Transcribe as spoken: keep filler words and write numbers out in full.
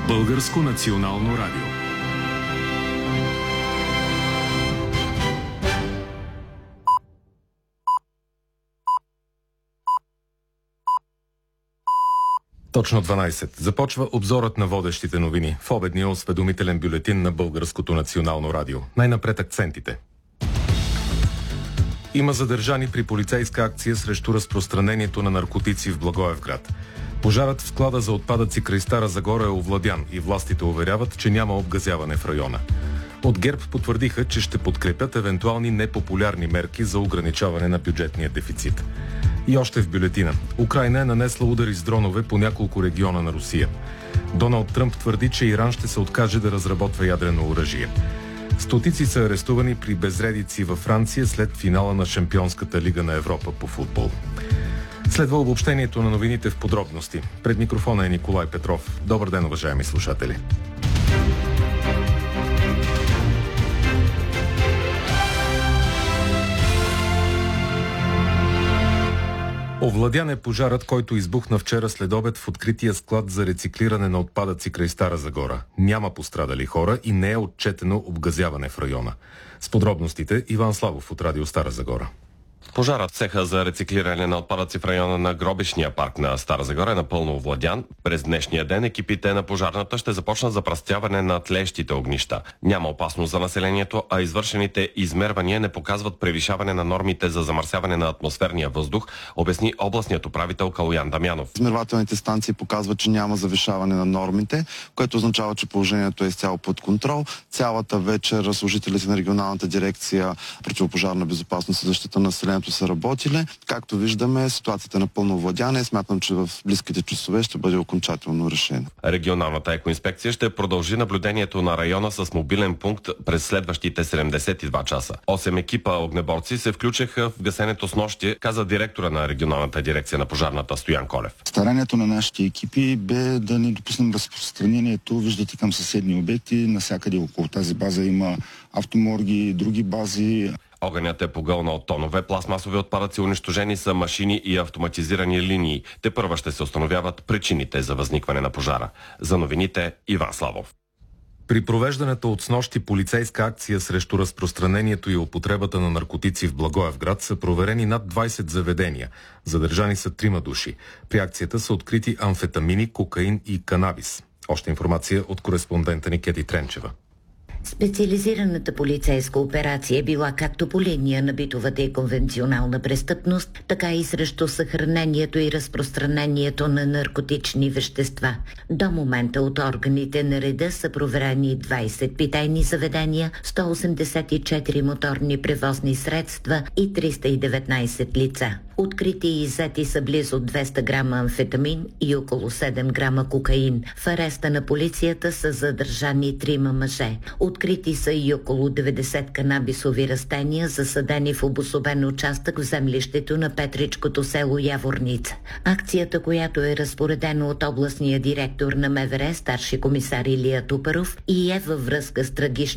Българско национално радио. Точно дванайсет. Започва обзорът на водещите новини в обедния осведомителен бюлетин на Българското национално радио. Най-напред акцентите. Има задържани при полицейска акция срещу разпространението на наркотици в Благоевград. Пожарът в склада за отпадъци край Стара Загора е овладян и властите уверяват, че няма обгазяване в района. От ГЕРБ потвърдиха, че ще подкрепят евентуални непопулярни мерки за ограничаване на бюджетния дефицит. И още в бюлетина. Украйна е нанесла удари с дронове по няколко региона на Русия. Доналд Тръмп твърди, че Иран ще се откаже да разработва ядрено оръжие. Стотици са арестувани при безредици във Франция след финала на Шампионската лига на Европа по футбол. Следва обобщението на новините в подробности. Пред микрофона е Николай Петров. Добър ден, уважаеми слушатели. Овладян е пожарът, който избухна вчера следобед в открития склад за рециклиране на отпадъци край Стара Загора. Няма пострадали хора и не е отчетено обгазяване в района. С подробностите Иван Славов от Радио Стара Загора. Пожарът в цеха за рециклиране на отпадъци в района на Гробишния парк на Стара Загора е напълно овладян. През днешния ден екипите на пожарната ще започнат запръстяване на тлеещите огнища. Няма опасност за населението, а извършените измервания не показват превишаване на нормите за замърсяване на атмосферния въздух, обясни областният управител Калоян Дамянов. Измервателните станции показват, че няма завишаване на нормите, което означава, че положението е изцяло под контрол. Цялата вечер служителите на регионалната дирекция противопожарна безопасност и защита на населението са работили. Както виждаме, ситуацията е напълно овладяна и смятам, че в близките часове ще бъде окончателно решена. Регионалната екоинспекция ще продължи наблюдението на района с мобилен пункт през следващите седемдесет и два часа. Осем екипа огнеборци се включиха в гасенето с нощи, каза директора на регионалната дирекция на пожарната Стоян Колев. Старанието на нашите екипи бе да не допуснем разпространението, виждате, към съседни обекти. Насякъде около тази база има автоморги и други бази. Огънят е погълнал тонове пластмасови отпадъци, унищожени са машини и автоматизирани линии. Те първа ще се установяват причините за възникване на пожара. За новините Иван Славов. При провеждането от снощи полицейска акция срещу разпространението и употребата на наркотици в Благоевград са проверени над двайсет заведения. Задържани са трима души. При акцията са открити амфетамини, кокаин и канабис. Още информация от кореспондента ни Кети Тренчева. Специализираната полицейска операция е била както по линия на битовата и конвенционална престъпност, така и срещу съхранението и разпространението на наркотични вещества. До момента от органите на реда са проверени двайсет питейни заведения, сто осемдесет и четири моторни превозни средства и триста и деветнайсет лица. Открити и иззети са близо двеста грама амфетамин и около седем грама кокаин. В ареста на полицията са задържани трима мъже. Открити са и около деветдесет канабисови растения, засадени в обособен участък в землището на Петричкото село Яворница. Акцията, която е разпоредена от областния директор на МВР, старши комисар Илия Тупаров, и е във връзка с трагични